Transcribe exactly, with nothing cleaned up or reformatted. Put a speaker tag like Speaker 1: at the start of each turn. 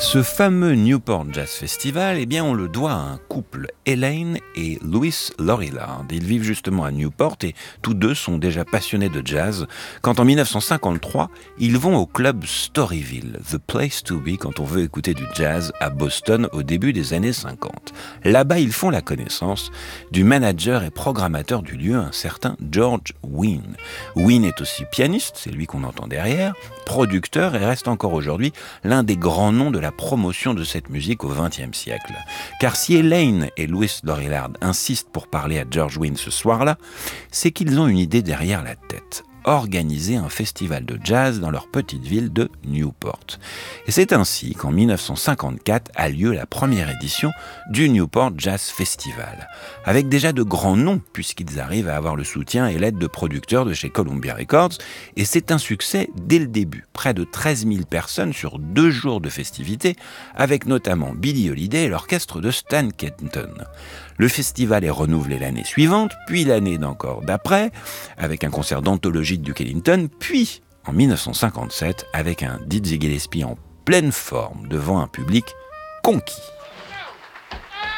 Speaker 1: Ce fameux Newport Jazz Festival, eh bien, on le doit à un couple, Elaine et Louis Lorillard. Ils vivent justement à Newport et tous deux sont déjà passionnés de jazz quand en dix-neuf cent cinquante-trois, ils vont au club Storyville, the place to be quand on veut écouter du jazz à Boston au début des années cinquante. Là-bas, ils font la connaissance du manager et programmateur du lieu, un certain George Wein. Wein est aussi pianiste, c'est lui qu'on entend derrière, producteur et reste encore aujourd'hui l'un des grands noms de la promotion de cette musique au vingtième siècle. Car si Elaine et Louis Lorillard insistent pour parler à George Wein ce soir-là, c'est qu'ils ont une idée derrière la tête. Organiser un festival de jazz dans leur petite ville de Newport. Et c'est ainsi qu'en dix-neuf cent cinquante-quatre a lieu la première édition du Newport Jazz Festival, avec déjà de grands noms puisqu'ils arrivent à avoir le soutien et l'aide de producteurs de chez Columbia Records, et c'est un succès dès le début. Près de treize mille personnes sur deux jours de festivités, avec notamment Billie Holiday et l'orchestre de Stan Kenton. Le festival est renouvelé l'année suivante, puis l'année d'encore d'après, avec un concert d'anthologie de Duke Ellington, puis en dix-neuf cent cinquante-sept, avec un Dizzy Gillespie en pleine forme devant un public conquis.